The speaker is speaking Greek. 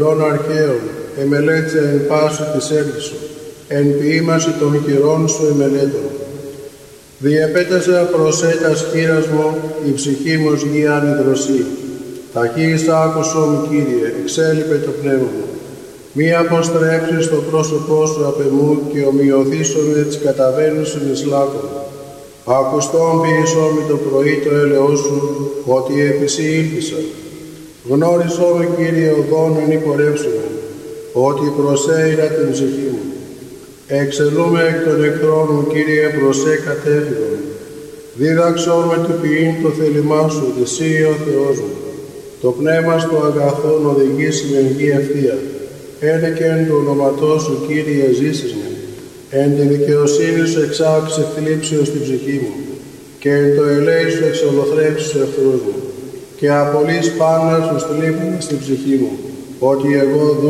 των αρχαίων, εμελέτησε εν πάση της έργης σου, εν ποίημαση των χειρών σου εμελέτων. Διεπέτασε προσέτας χείρας μου, η ψυχή μου γη ανιδροσή. Ταχύς άκουσό μου, Κύριε, εξέλιπε το πνεύμα μου. Μη αποστρέψεις το πρόσωπό σου απ' εμού και ομοιωθήσω με τις καταβαίνουσιν εις λάκκον. Ακουστόν ποιησό με το πρωί το έλεος σου, ότι επισή ήλπισα. Γνώρισό με, Κύριε, οδόν εν υπορεύσουμε, ότι προσέειρα την ψυχή μου. Εξελούμε εκ των εχθρών μου, Κύριε, προσέ κατέφυγον. Δίδαξό με του ποιήν το θέλημά σου, ότι εσύ ο Θεός μου. Το πνεύμα στο αγαθόν οδηγήσει με γη ευθεία. Ένε και εν το ονοματό σου, Κύριε, ζήσεις με. Εν τη δικαιοσύνη σου εξάξε θλίψεως την ψυχή μου, και εν το ελέη σου εξολοθρέψεις τους εχθρούς μου, και απολύς πάντα στους θλίπτες στην ψυχή μου, ότι εγώ